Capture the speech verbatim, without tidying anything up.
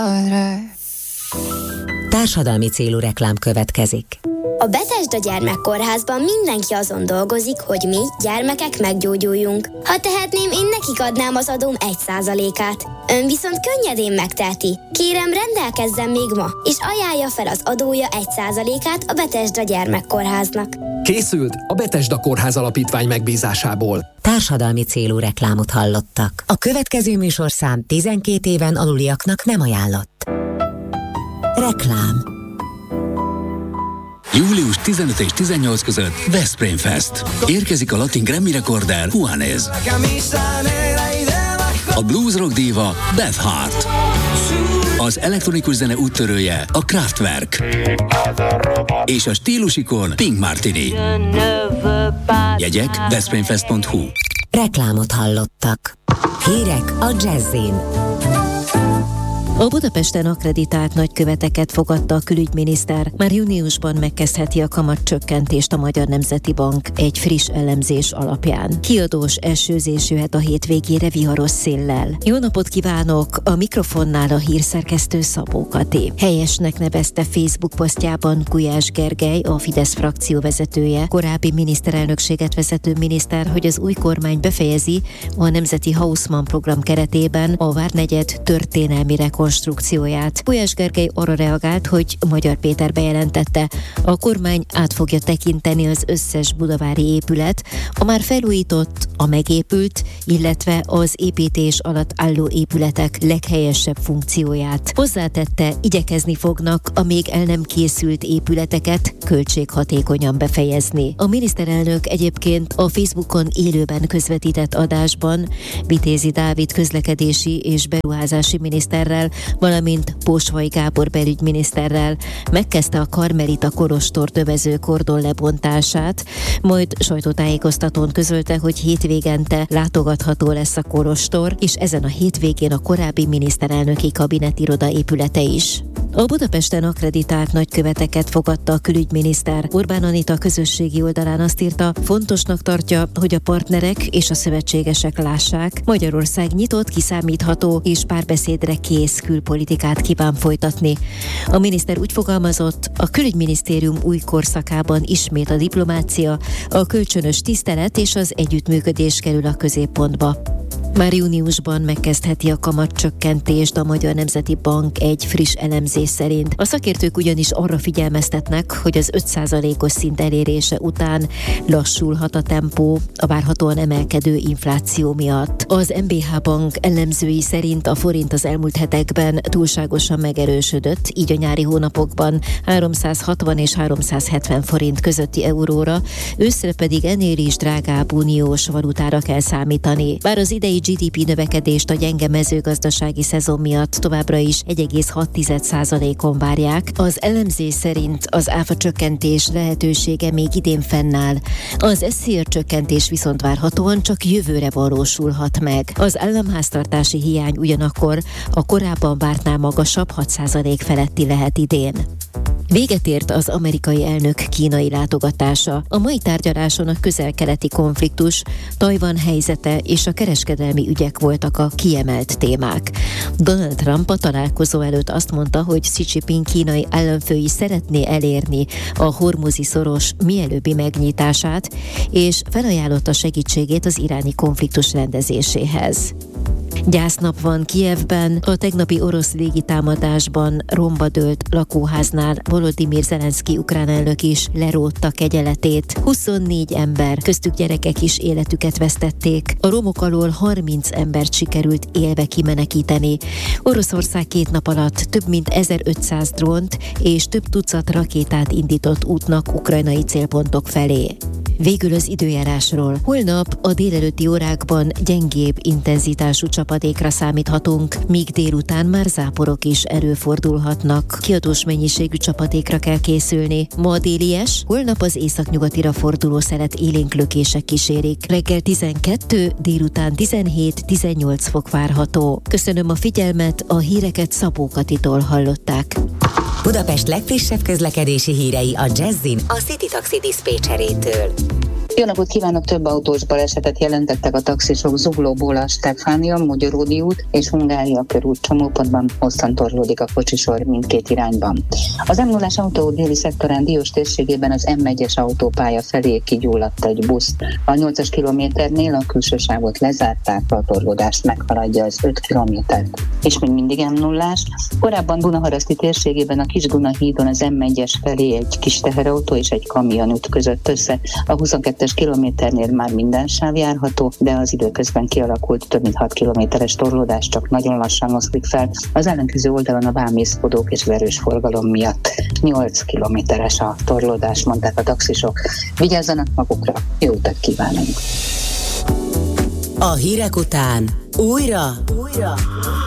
Társadalmi célú reklám következik. A Bethesda Gyermekkórházban mindenki azon dolgozik, hogy mi, gyermekek meggyógyuljunk. Ha tehetném, én nekik adnám az adóm egy százalékát. Ön viszont könnyedén megteheti. Kérem, rendelkezzen még ma, és ajánlja fel az adója egy százalékát a Bethesda Gyermekkórháznak. Készült a Bethesda Kórház Alapítvány megbízásából. Társadalmi célú reklámot hallottak. A következő műsorszám tizenkét éven aluliaknak nem ajánlott. Reklám. július tizenöt és tizennyolc között Veszprém Fest. Érkezik a latin Grammy rekorder Juanes. A blues rock díva Beth Hart. Az elektronikus zene úttörője a Kraftwerk. És a stílusikon Pink Martini. Jegyek veszprémfest pont hu. Reklámot hallottak. Hírek a Jazzin. A Budapesten akkreditált nagyköveteket fogadta a külügyminiszter. Már júniusban megkezdheti a kamatcsökkentést a Magyar Nemzeti Bank egy friss elemzés alapján. Kiadós esőzés jöhet a hétvégére viharos széllel. Jó napot kívánok! A mikrofonnál a hírszerkesztő Szabó Kati. Helyesnek nevezte Facebook posztjában Gulyás Gergely, a Fidesz frakció vezetője, korábbi miniszterelnökséget vezető miniszter, hogy az új kormány befejezi a Nemzeti Haussmann program keretében a Várnegyed történelmi rekonstrukcióját. Gulyás Gergely arra reagált, hogy Magyar Péter bejelentette, a kormány át fogja tekinteni az összes budavári épület, a már felújított, a megépült, illetve az építés alatt álló épületek leghelyesebb funkcióját. Hozzátette, igyekezni fognak a még el nem készült épületeket költséghatékonyan befejezni. A miniszterelnök egyébként a Facebookon élőben közvetített adásban Vitézi Dávid közlekedési és beruházási miniszterrel, valamint Pósvai Gábor belügyminiszterrel megkezdte a Karmelita Kolostor tövező kordon lebontását, majd sajtótájékoztatón közölte, hogy hétvégente látogatható lesz a kolostor, és ezen a hétvégén a korábbi miniszterelnöki kabinetiroda épülete is. A Budapesten akkreditált nagyköveteket fogadta a külügyminiszter. Orbán Anita a közösségi oldalán azt írta, fontosnak tartja, hogy a partnerek és a szövetségesek lássák, Magyarország nyitott, kiszámítható és párbeszédre kész külpolitikát kíván folytatni. A miniszter úgy fogalmazott, a külügyminisztérium új korszakában ismét a diplomácia, a kölcsönös tisztelet és az együttműködés kerül a középpontba. Már júniusban megkezdheti a kamatcsökkentést a Magyar Nemzeti Bank egy friss elemzés szerint. A szakértők ugyanis arra figyelmeztetnek, hogy az öt százalékos szint elérése után lassulhat a tempó a várhatóan emelkedő infláció miatt. Az em bé há Bank elemzői szerint a forint az elmúlt hetekben túlságosan megerősödött, így a nyári hónapokban háromszázhatvan és háromszázhetven forint közötti euróra, őszre pedig ennél is drágább uniós valutára kell számítani. Bár az idei gé dé pé növekedést a gyenge mezőgazdasági szezon miatt továbbra is egy egész hat százalékon várják. Az elemzés szerint az áfa csökkentés lehetősége még idén fennáll. Az es zé er csökkentés viszont várhatóan csak jövőre valósulhat meg. Az államháztartási hiány ugyanakkor a korábban vártnál magasabb hat százalék feletti lehet idén. Véget ért az amerikai elnök kínai látogatása. A mai tárgyaláson a közel-keleti konfliktus, Tajvan helyzete és a kereskedelmi ügyek voltak a kiemelt témák. Donald Trump a találkozó előtt azt mondta, hogy Xi Jinping kínai államfő is szeretné elérni a hormuzi szoros mielőbbi megnyitását, és felajánlotta segítségét az iráni konfliktus rendezéséhez. Gyásznap van Kijevben, a tegnapi orosz légitámadásban romba dőlt lakóháznál Volodymyr Zelenszky ukrán elnök is lerótta kegyeletét. huszonnégy ember, köztük gyerekek is életüket vesztették. A romok alól harminc embert sikerült élve kimenekíteni. Oroszország két nap alatt több mint ezerötszáz drónt és több tucat rakétát indított útnak ukrajnai célpontok felé. Végül az időjárásról. Holnap a délelőtti órákban gyengébb intenzitású csapadékra számíthatunk, míg délután már záporok is előfordulhatnak. Kiadós mennyiségű csapadékra kell készülni. Ma délies, holnap az északnyugatira forduló szelet élénk lökések kísérik. Reggel tizenkettő, délután tizenhét-tizennyolc fok várható. Köszönöm a figyelmet, a híreket Szabó Katitól hallották. Budapest legfrissebb közlekedési hírei a Jazzin a City Taxi diszpécserétől. Jó napot kívánok! Több autós balesetet jelentettek a taxisok Zuglóból a Stefánia, Mogyoródi út és Hungária körút csomópontban, hosszan torlódik a kocsisor mindkét irányban. Az em nullás autóút déli szektorán Diós térségében az em egyes autópálya felé kigyulladt egy busz. A nyolcas kilométernél a külső sávot lezárták, a torlódást meghaladja az öt kilométert. És még mindig em nullás. Korábban Dunaharaszti térségében a Kis-Duna hídon az em egyes felé egy kis teherautó és egy kamion ütközött össze. A huszonkettes kilométernél már minden sáv járható, de az időközben kialakult több mint hat kilométeres torlódás csak nagyon lassan oszlik fel. Az ellenkező oldalon a vámészkodók és az erős forgalom miatt nyolc kilométeres a torlódás, mondták a taxisok. Vigyázzanak magukra, jó utat kívánunk! A hírek után újra, újra.